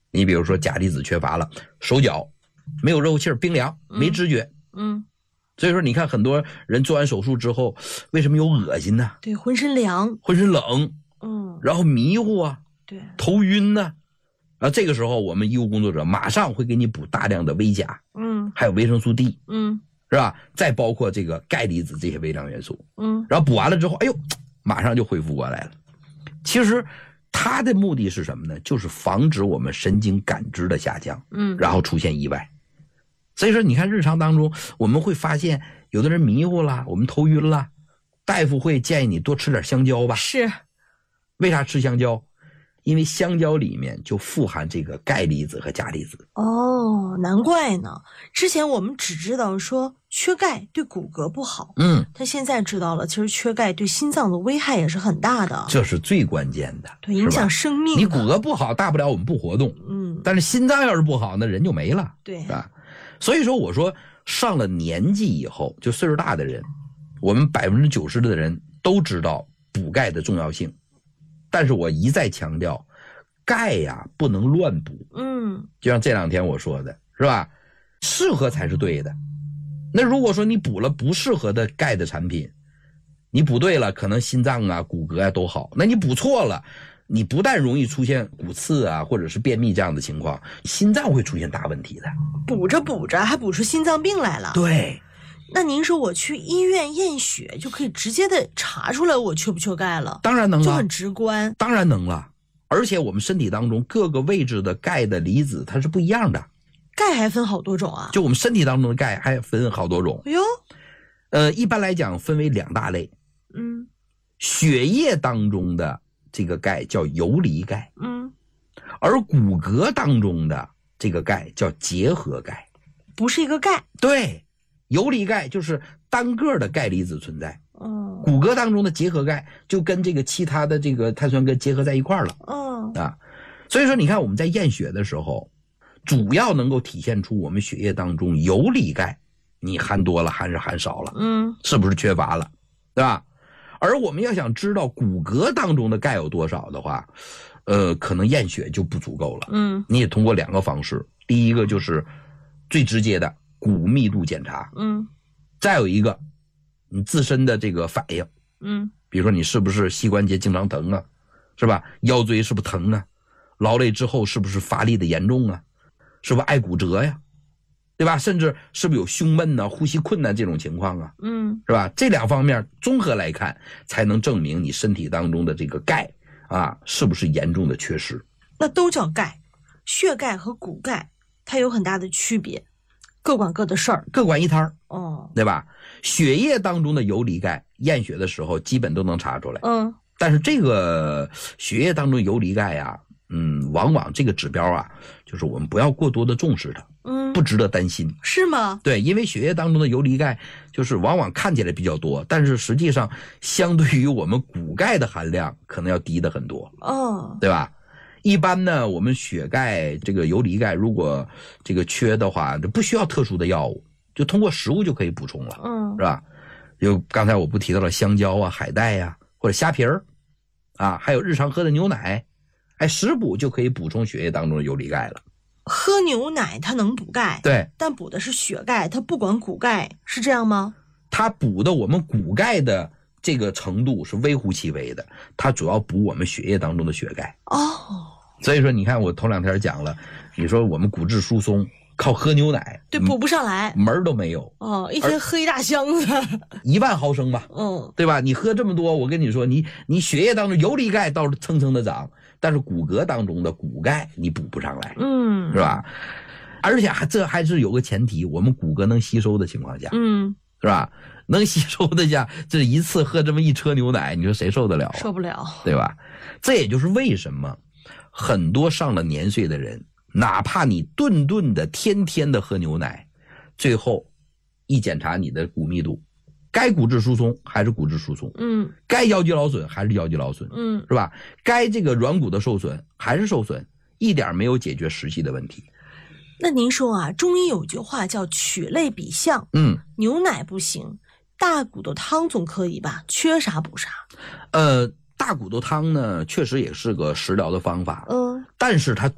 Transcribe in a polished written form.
你比如说钾离子缺乏了，手脚没有肉气儿，冰凉，没知觉。所以说你看很多人做完手术之后为什么有恶心呢？ 对，浑身凉， 浑身冷，然后迷糊啊， 对， 头晕呢。这个时候我们医务工作者马上会给你补大量的微钾，还有维生素 D，是吧？再包括这个钙离子这些微量元素，然后补完了之后，哎呦，马上就恢复过来了。其实它的目的是什么呢？就是防止我们神经感知的下降，然后出现意外。所以说你看日常当中我们会发现有的人迷糊了，我们头晕了，大夫会建议你多吃点香蕉吧。 是。 为啥吃香蕉？因为香蕉里面就富含这个钙离子和钾离子。 哦，难怪呢。之前我们只知道说缺钙对骨骼不好，但现在知道了，其实缺钙对心脏的危害也是很大的。 这是最关键的， 对，影响生命。 你骨骼不好，大不了我们不活动，但是心脏要是不好，那人就没了， 对， 是吧？所以说我说上了年纪以后，就岁数大的人，我们90%的人都知道补钙的重要性。但是我一再强调，钙呀不能乱补，就像这2天我说的，是吧？适合才是对的。那如果说你补了不适合的钙的产品，你补对了，可能心脏啊、骨骼啊都好；那你补错了，你不但容易出现骨刺啊，或者是便秘这样的情况，心脏会出现大问题的。 补着补着还补出心脏病来了。 对。 那您说我去医院验血就可以直接的查出来我缺不缺钙了？ 当然能了， 就很直观。 当然能了，而且我们身体当中各个位置的钙的离子它是不一样的。 钙还分好多种啊？ 就我们身体当中的钙还分好多种。 哎呦， 一般来讲分为2大类。血液当中的这个钙叫游离钙，而骨骼当中的这个钙叫结合钙， 不是一个钙。 对。游离钙就是单个的钙离子存在，骨骼当中的结合钙就跟这个其他的这个碳酸根结合在一块了，所以说你看我们在验血的时候，主要能够体现出我们血液当中游离钙你含多了还是含少了，是不是缺乏了，对吧？而我们要想知道骨骼当中的钙有多少的话，可能验血就不足够了，你也通过2个方式，第一个就是最直接的骨密度检查，再有一个你自身的这个反应，比如说你是不是膝关节经常疼啊，是吧？腰椎是不是疼啊？劳累之后是不是乏力的严重啊？是不是爱骨折呀？对吧？甚至是不是有胸闷呐、呼吸困难这种情况啊？是吧？这2方面综合来看，才能证明你身体当中的这个钙啊是不是严重的缺失。 那都叫钙，血钙和骨钙它有很大的区别。各管各的事儿， 各管一摊儿，对吧？血液当中的游离钙，验血的时候基本都能查出来，但是这个血液当中游离钙呀，往往这个指标啊，就是我们不要过多的重视它，不值得担心， 是吗？ 对，因为血液当中的游离钙就是往往看起来比较多，但是实际上相对于我们骨钙的含量可能要低的很多，对吧？一般呢，我们血钙这个游离钙如果这个缺的话，就不需要特殊的药物，就通过食物就可以补充了，是吧？就刚才我不提到了香蕉啊、海带呀，或者虾皮儿啊，还有日常喝的牛奶，食补就可以补充血液当中的游离钙了。 喝牛奶它能补钙， 对， 但补的是血钙，它不管骨钙，是这样吗？ 它补的我们骨钙的这个程度是微乎其微的，它主要补我们血液当中的血钙。所以说你看我头2天讲了，你说我们骨质疏松靠喝牛奶， 对，补不上来， 门儿都没有。 一天喝1大箱子 ，1万毫升吧，对吧？你喝这么多，我跟你说，你血液当中游离钙倒是蹭蹭的涨，但是骨骼当中的骨钙你补不上来，是吧？而且这还是有个前提，我们骨骼能吸收的情况下，是吧？能吸收的下，这一次喝这么1车牛奶，你说谁受得了？ 受不了， 对吧？这也就是为什么很多上了年岁的人，哪怕你顿顿的天天的喝牛奶，最后一检查你的骨密度，该骨质疏松还是骨质疏松，该腰肌劳损还是腰肌劳损，是吧？该这个软骨的受损还是受损，一点没有解决实际的问题。 那您说啊，中医有句话叫取类比象，牛奶不行，大骨头汤总可以吧？缺啥补啥。 大骨头汤呢，确实也是个食疗的方法，但是它